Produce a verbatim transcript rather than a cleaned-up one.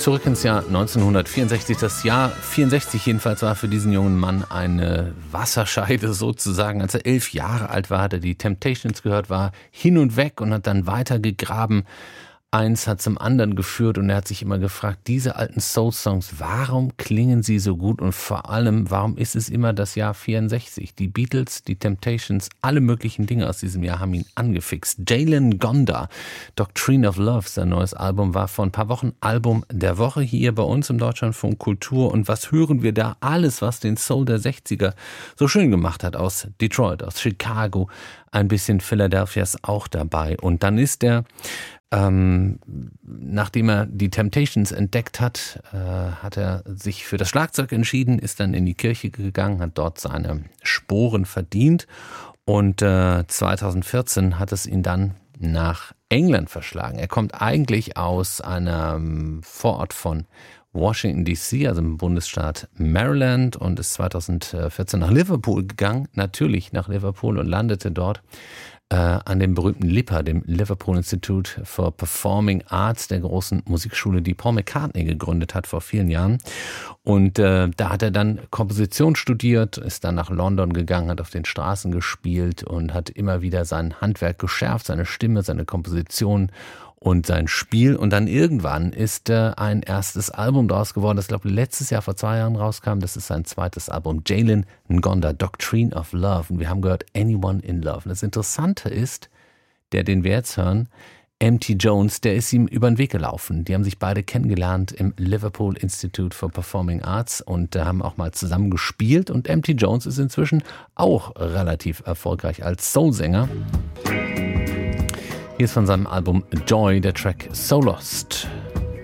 Zurück ins Jahr neunzehnhundertvierundsechzig. Das Jahr vierundsechzig jedenfalls war für diesen jungen Mann eine Wasserscheide sozusagen. Als er elf Jahre alt war, hat er die Temptations gehört, war hin und weg und hat dann weiter gegraben. Eins hat zum anderen geführt und er hat sich immer gefragt, diese alten Soul-Songs, warum klingen sie so gut und vor allem, warum ist es immer das Jahr vierundsechzig? Die Beatles, die Temptations, alle möglichen Dinge aus diesem Jahr haben ihn angefixt. Jalen Gonda, Doctrine of Love, sein neues Album, war vor ein paar Wochen Album der Woche hier bei uns im Deutschlandfunk Kultur. Und was hören wir da? Alles, was den Soul der sechziger so schön gemacht hat, aus Detroit, aus Chicago, ein bisschen Philadelphia ist auch dabei. Und dann ist er Ähm, nachdem er die Temptations entdeckt hat, äh, hat er sich für das Schlagzeug entschieden, ist dann in die Kirche gegangen, hat dort seine Sporen verdient und äh, zweitausendvierzehn hat es ihn dann nach England verschlagen. Er kommt eigentlich aus einem Vorort von Washington D C, also im Bundesstaat Maryland, und ist zweitausendvierzehn nach Liverpool gegangen, natürlich nach Liverpool, und landete dort Äh, an dem berühmten L I P A, dem Liverpool Institute for Performing Arts, der großen Musikschule, die Paul McCartney gegründet hat vor vielen Jahren. Und äh, da hat er dann Komposition studiert, ist dann nach London gegangen, hat auf den Straßen gespielt und hat immer wieder sein Handwerk geschärft, seine Stimme, seine Komposition und sein Spiel. Und dann irgendwann ist äh, ein erstes Album daraus geworden, das, glaube ich, letztes Jahr vor zwei Jahren rauskam. Das ist sein zweites Album, Jalen Gonda, Doctrine of Love. Und wir haben gehört, Anyone in Love. Und das Interessante ist, der, den wir jetzt hören, M T Jones, der ist ihm über den Weg gelaufen. Die haben sich beide kennengelernt im Liverpool Institute for Performing Arts und äh, haben auch mal zusammen gespielt. Und M T Jones ist inzwischen auch relativ erfolgreich als Soulsänger. Hier ist von seinem Album Joy der Track So Lost.